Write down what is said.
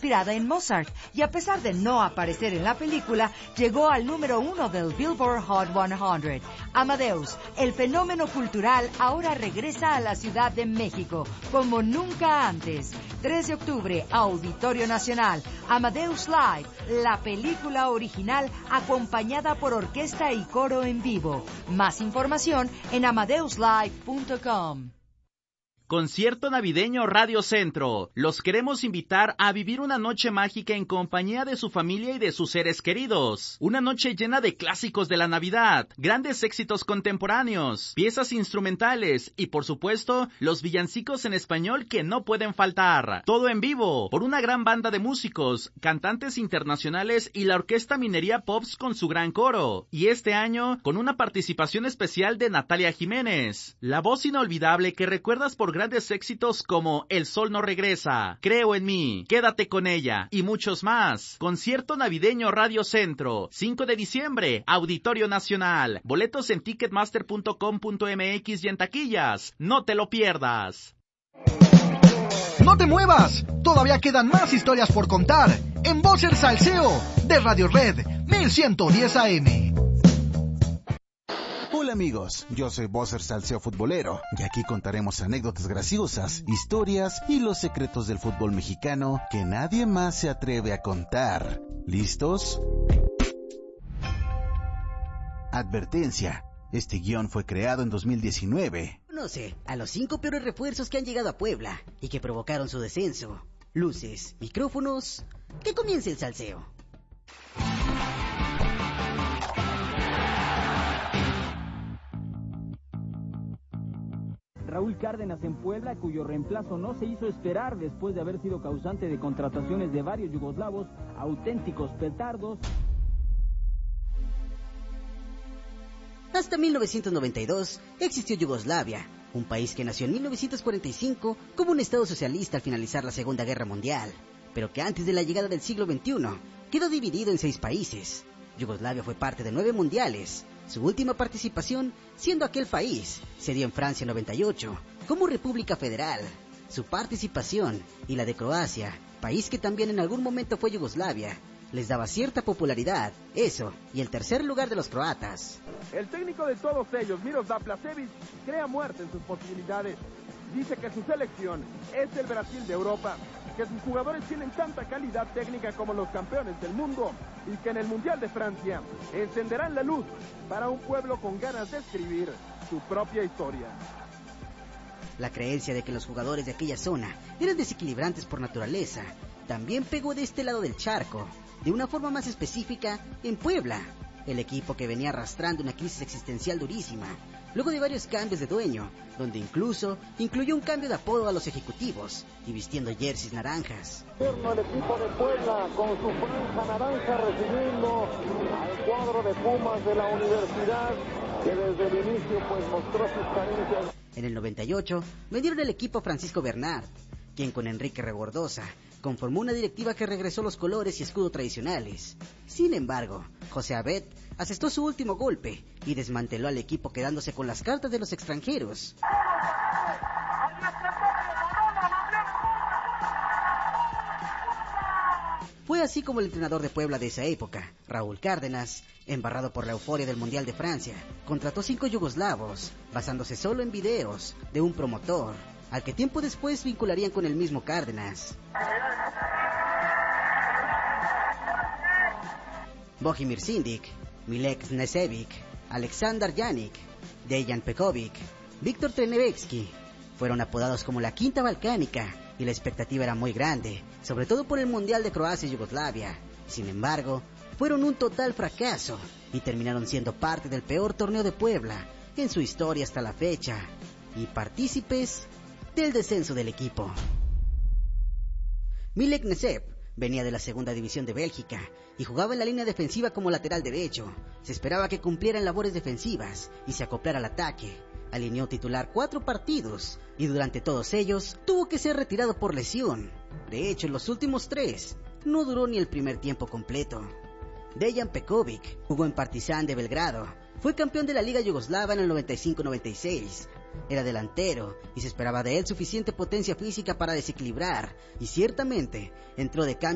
inspirada en Mozart y a pesar de no aparecer en la película, llegó al número 1 del Billboard Hot 100. Amadeus, el fenómeno cultural, ahora regresa a la Ciudad de México como nunca antes. 3 de octubre, Auditorio Nacional, Amadeus Live, la película original acompañada por orquesta y coro en vivo. Más información en amadeuslive.com. Concierto navideño Radio Centro. Los queremos invitar a vivir una noche mágica en compañía de su familia y de sus seres queridos. Una noche llena de clásicos de la Navidad, grandes éxitos contemporáneos, piezas instrumentales y, por supuesto, los villancicos en español que no pueden faltar. Todo en vivo, por una gran banda de músicos, cantantes internacionales y la Orquesta Minería Pops con su gran coro. Y este año, con una participación especial de Natalia Jiménez, la voz inolvidable que recuerdas por grandes éxitos como El Sol No Regresa, Creo en Mí, Quédate con Ella y muchos más. Concierto navideño Radio Centro, 5 de diciembre, Auditorio Nacional. Boletos en ticketmaster.com.mx y en taquillas. No te lo pierdas. ¡No te muevas! Todavía quedan más historias por contar en Voz el Salseo de Radio Red 1110 AM. Hola amigos, yo soy Bosser Salseo Futbolero y aquí contaremos anécdotas graciosas, historias y los secretos del fútbol mexicano que nadie más se atreve a contar. ¿Listos? Advertencia, este guión fue creado en 2019. Conoce a los 5 peores refuerzos que han llegado a Puebla y que provocaron su descenso. Luces, micrófonos, que comience el salseo. Raúl Cárdenas en Puebla, cuyo reemplazo no se hizo esperar después de haber sido causante de contrataciones de varios yugoslavos, auténticos petardos. Hasta 1992 existió Yugoslavia, un país que nació en 1945 como un estado socialista al finalizar la Segunda Guerra Mundial, pero que antes de la llegada del siglo XXI quedó dividido en 6 países. Yugoslavia fue parte de 9 mundiales. Su última participación, siendo aquel país, se dio en Francia en 98, como República Federal. Su participación y la de Croacia, país que también en algún momento fue Yugoslavia, les daba cierta popularidad, eso, y el tercer lugar de los croatas. El técnico de todos ellos, Miroslav Blažević, crea muerte en sus posibilidades. Dice que su selección es el Brasil de Europa, que sus jugadores tienen tanta calidad técnica como los campeones del mundo y que en el Mundial de Francia encenderán la luz para un pueblo con ganas de escribir su propia historia. La creencia de que los jugadores de aquella zona eran desequilibrantes por naturaleza también pegó de este lado del charco, de una forma más específica en Puebla, el equipo que venía arrastrando una crisis existencial durísima, luego de varios cambios de dueño, donde incluso incluyó un cambio de apodo a los ejecutivos y vistiendo jerseys naranjas. El equipo de Puebla con su franja naranja recibiendo al cuadro de Pumas de la universidad que desde el inicio pues mostró sus carencias. En el 98 vendieron el equipo a Francisco Bernard, quien con Enrique Regordosa conformó una directiva que regresó los colores y escudo tradicionales. Sin embargo, José Abed asestó su último golpe y desmanteló al equipo quedándose con las cartas de los extranjeros. Fue así como el entrenador de Puebla de esa época, Raúl Cárdenas, embarrado por la euforia del Mundial de Francia, contrató 5 yugoslavos, basándose solo en videos de un promotor, al que tiempo después vincularían con el mismo Cárdenas. Bohimir Sindic, Milek Nesevic, Aleksandar Janic, Dejan Pekovic, Víctor Trenevetsky fueron apodados como la Quinta Balcánica y la expectativa era muy grande, sobre todo por el Mundial de Croacia y Yugoslavia. Sin embargo, fueron un total fracaso y terminaron siendo parte del peor torneo de Puebla en su historia hasta la fecha y partícipes del descenso del equipo. Milek Nesev venía de la segunda división de Bélgica y jugaba en la línea defensiva como lateral derecho. Se esperaba que cumpliera en labores defensivas y se acoplara al ataque. Alineó titular 4 partidos y durante todos ellos tuvo que ser retirado por lesión. De hecho, en los últimos 3 no duró ni el primer tiempo completo. Dejan Pekovic jugó en Partizan de Belgrado. Fue campeón de la Liga Yugoslava en el 95-96. Era delantero y se esperaba de él suficiente potencia física para desequilibrar y ciertamente entró de cambio